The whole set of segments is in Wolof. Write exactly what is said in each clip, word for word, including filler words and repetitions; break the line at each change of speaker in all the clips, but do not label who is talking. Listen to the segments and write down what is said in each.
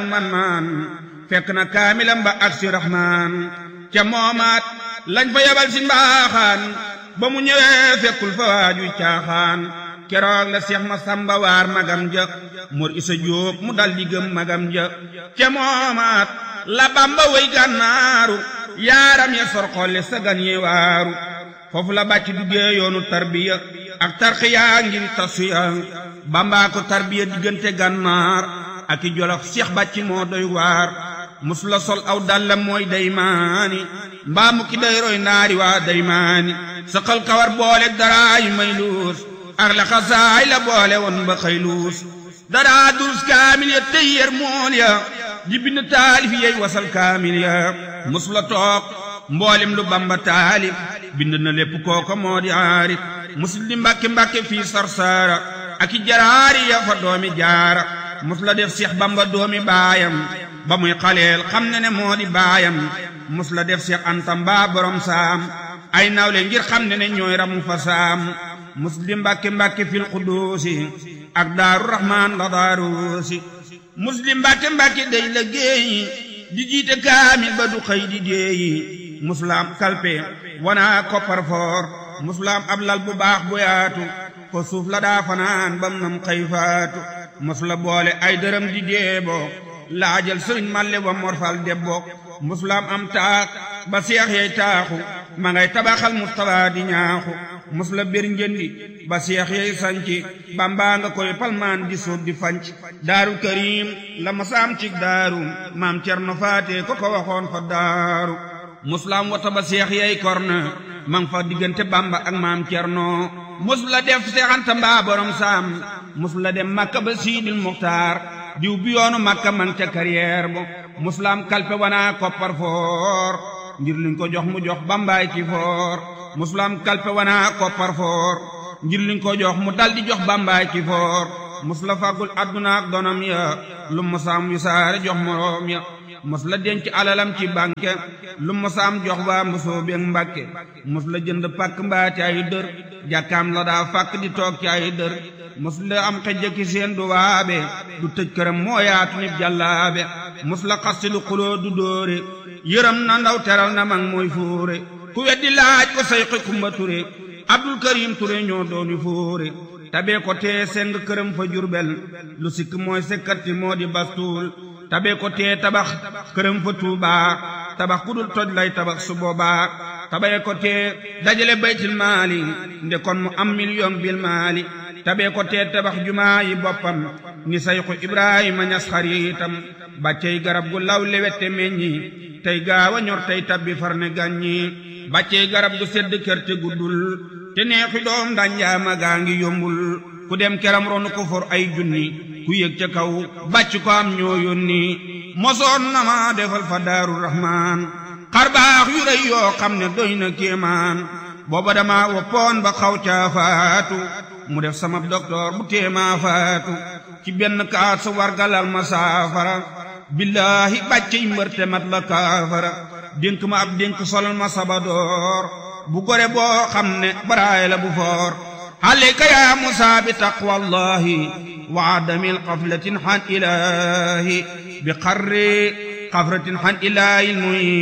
man man fekk na kaamilam ba ak si rahmaan ca moomaat lañ fa yabal si mbaaxaan ba mu ñëwee fekkul fa waaju caaxaan keroog la Seex Masamba waar magam ja Mor Isa Jóob mu dal di gëm magam ja ca moomaat la Bamba way gànnaaru yaaram ya sor xolle sagan ye waaru foofu la bàcc duggee yoonu tarbiya ak tarxiya ngir tasuya Bamba ko tarbiya diggante gànnaar ak i jolof Seex bàcc moo doy waar mus la sol aw dallam mooy daymaani mbaa mu ki day roy naari waa daymaani saqal kawar boole daraa yu may luus ak la xasaay la boole woon ba xëy luus daraa durus kaamil ya tey yer mool ya di bind taalif yey wasal kaamil ya mus la toog mboolem lu Bamba taalif bind na lépp kooko moo di aarif mus li mbàkke mbàkke fii sarsaara ak i jaraari ya fa doomi jaara mus la def Seex Bamba doomi baayam ba muy xaleel xam ne ne moo di baayam mus la def Seex Anta mbaa borom saam ay nawle ngir xam ne ne ñooy ramu fa saam mus li mbàkke mbàkke fil xuduusi ak daaru rahmaan la daaruusi mus li mbàkke mbàkke day la géeyi di jiite kaamil ba du xëy di déeyi mus la am kalpe wana koppar foor mus la am ab lal bu baax bu yaatu ko suuf la daa fanaan bam nam xëy faatu mus la boole ay dërëm di deebo laajal sëriñ Malle wa morfal debbo mus la am am taax ba seex yey taaxu ma ngay tabaxal Mustafa di ñaaxu mus la bir njëndi ba seex yey sanci Bamba nga koy palmaan di suuf di fanc daaru karim la masaam cig daaru maam Cerno faate ko ko waxoon fa daaru mus la am wata ba seex yey korne mang fa diggante Bamba ak maam Cerno mus la def seexanta mbaa borom saam mus la dem Makka ba Siidil Muxtaar diw bi yoonu Makka man ca carrière bo mus la am kalpe wana koppar foor ngir liñ ko jox mu jox Bambaay ci foor mus la am kalpe wana koppar foor ngir liñ ko jox mu dal di jox Bambaay ci foor mus la fàggul adduna ak donam ya lu musaam yu saare jox moroom ya mus la denc alalam ci banque lu musaam jox waa mbusoo beeg Mbàkke mus la jënd pàkk mbaa ci ay dër jàkkaam la daa fàkk di toog ci ay dër mus la am xejjaki seen du waabe du tëj këram moo yaatu nit jàllaabe mus la xasti lu xuloo du dóore yërëm na ndaw teral na mag mooy fóore ku weddi laaj ko sayxi Kumba Ture Abdul Karim Ture ñoo dooni fóore tabee ko tee seng këram fa Jurbel lu sikk mooy sekkati moo di bastuul tabee ko tee tabax këram fa Tuubaa tabax ku dul toj lay tabax su boobaa tabee ko tee dajale baytil maali nde kon mu am million bil maali tabee ko tee tabax jumaa yi boppam ni sayxu Ibrahima Ñas xariitam bàccey garab gu law lewette meññi tey gaawa ñor tey tabbi farne gàññi bàccey garab gu sedd kerte guddul te neexi doom danjaama gaa ngi yombul ku dem keram ronu ko for ay junni ku yëg ca kaw bàcc ko am ñoo yónni mosoon na ma defal fa Daaru Rahmaan xarbaax yu rëy yoo xam ne doy na kéemaan booba dama woppoon ba xaw caa faatu mu def sama docteur bu téemaa faatu ci benn kaat sa wargalal ma saafara billaahi bàccey mbërte mat la kaafara dénk ma ab dénk solal ma sabadoor bu gore boo xam ne baraay la bu foor alayka yaa Musaa bi taqwallahi wa adamil qaflatin han ilaahi bi qarri qafratin han ilaahil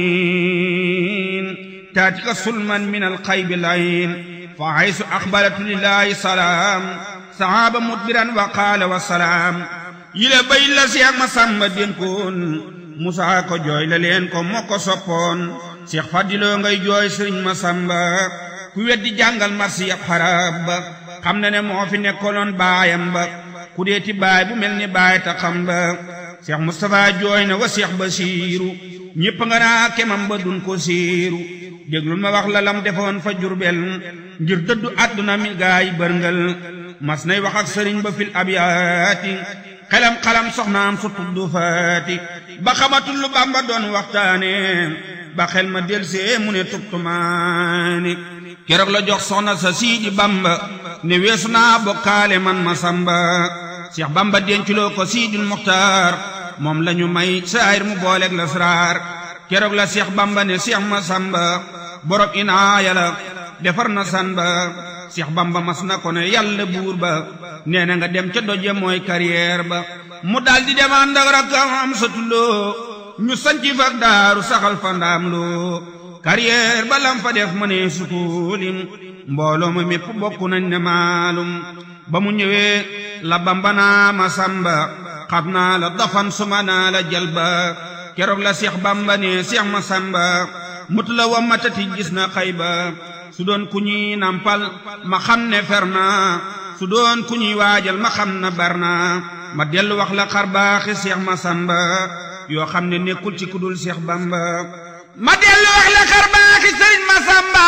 muin taatika sulman min alxaybi layin fa haysu axbaratu lillahi salaam sahaaba mudbiran wa qaala wa salaam yile bay la Seex Masamba dénkoon Musaa ko jooy la leen ko moo ko soppoon Seex Fadiloo ngay jooy Sëriñ Masamba ku weddi jàngal marsi ab xarab ba xam na ne moo fi nekkoloon baayam ba ku deeti baay bu mel ni baay ta xam ba Seex Mustafaa jooy na wa Seex Basiiru ñépp nga naa kemam ba dun ko siiru déglul ma wax la lam defoon fa Jurbel ngir dëddu àdduna mi gaay bërngal mas nay wax ak sëriñ ba fil abyaati xelam xalam soxnaam su tuddu faati ba xamatul lu Bamba doon waxtaane ba xel ma delsee mu ne tubtumaani keroog la jox soxna sa Siidi Bamba ne weesu naa bokkaale man Masamba Seex Bamba denculoo ko Siidil Muxtaar moom lañu may saayir mu booleeg lasraar keroog la Seex Bamba ne Seex Masamba borom inaaya la defar na san ba Seex Bamba mas na ko ne yàlla buur ba nee na nga dem ca doje mooy carrière ba mu daldi dem ànd ak rakkam am satuloo ñu sanci fak daaru saxal fa ndaam loo carrière ba lam fa def mënee sukulim mbooloo ma mépp bokku nañ ne maalum ba mu ñëwee la bambana ma samba xab naa la dafan suma naa la jalba keroog la Seex Bamba ne Seex ma samba mut la wa matati gis na xayba su doon ku ñuy nampal ma xam ne fer na su doon ku ñuy waajal ma xam na bar na ma dellu wax la xar baaxi Seex ma samba yoo xam ne nekkul ci kudul Seex Bamba ma dellu wax la xar baaxi Sëriñ ma samba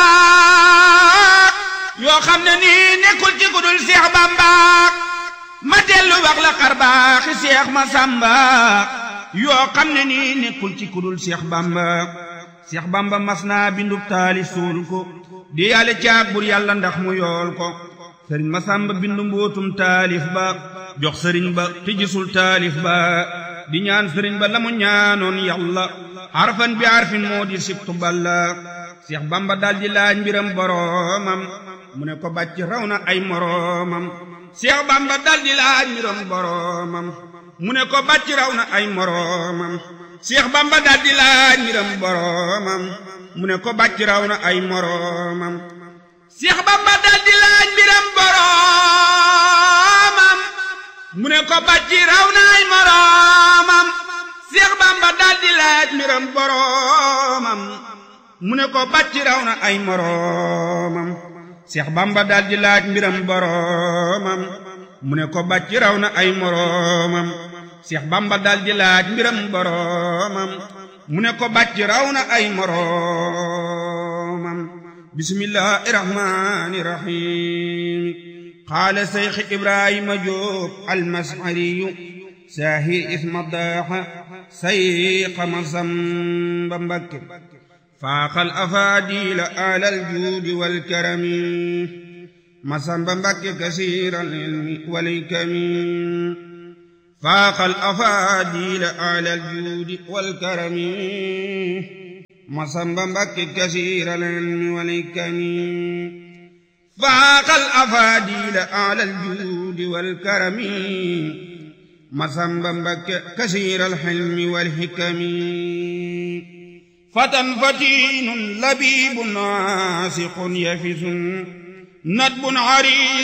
yoo xam ne nii nekkul ci kudul Seex Bamba ma dellu wax la xar baaxi Seex ma samba yoo xam ne nii nekkul ci kudul Seex Bamba Seex Bamba mas naa bindub taali suul ko di yàlla caag bur yàlla ndax mu yool ko sëriñ Masamba bindu mbootum taalif ba jox sëriñ ba te gisul taalif ba di ñaan sëriñ ba la mu ñaanoon yàlla harfan bi harfin moo di sibtu balla Seex Bamba daldi laaj mbiram boroomam mu ne ko bàcc raw na ay moroomam Seex Bamba daldi laaj mbiram boroomam mu ne ko bàcc raw na ay moroomam Seex Bamba daldi laaj mbiram boroomam mu ne ko bàcc raw na ay moroomam Seex Bamba daldi laaj mbiram boroomam mu ne ko bàcc raw na ay moroomam Seex Bamba daldi laaj mbiram boroomam mu ne ko bàcc raw na ay moroomam Seex Bamba daldi laaj mbiram boroomam mu ne ko bàcc raw na ay moroomam Seex Bamba daldi laaj mbiram boroomam mu ne ko bàcc raw na ay moroomam bismillahi rahmani rahim qaala Seex Ibrahima Jóob almasariyu saahir isma daaxa sayqa Masamba Mbakke faaxal afaadila alal juudi wal karami Masamba Mbakke kasiiral ilmi wal hikami faaxal afaadila alal juudi wal karami Masamba Mbakke kasiiral ilmi wal hikami faaxal afaadila alal juudi wal karami Masamba Mbakke kasiiral ilmi wal hikami fatan fatinun labibun naasiqun yafisun nadbun ari